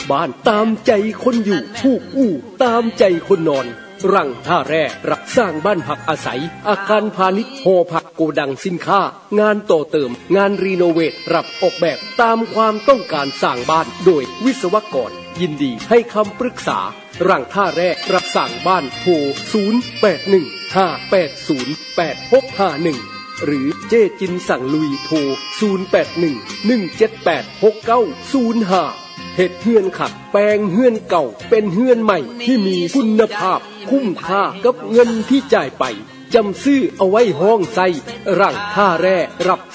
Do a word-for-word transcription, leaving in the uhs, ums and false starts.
บ้านตามใจคนอยู่ผู้อู้ตามใจคนนอนรังท่าแร่รับสร้างบ้านพักอาศัยอาคารพาณิชย์หอพักโกดังสินค้างานต่อเติมงานรีโนเวทรับออกแบบตามความต้องการสร้างบ้านโดยวิศวกรยินดีให้คำปรึกษารังท่าแร่รับสร้างบ้านโทรศูนย์ แปด หนึ่ง ห้า แปด ศูนย์ แปด หก ห้า หนึ่งหรือเจจินสั่งลุยโทรศูนย์ แปด หนึ่ง หนึ่ง เจ็ด แปด หก เก้า ศูนย์ ห้าเฮ็ดเฮือนขัดแปลงเฮือนเก่าเป็นเฮือนใหม่ที่มีคุณภาพคุ้มค่ากับเงินที่จ่ายไปจำซื้อเอาไว้ห้องใส่รังท่าแร่รับ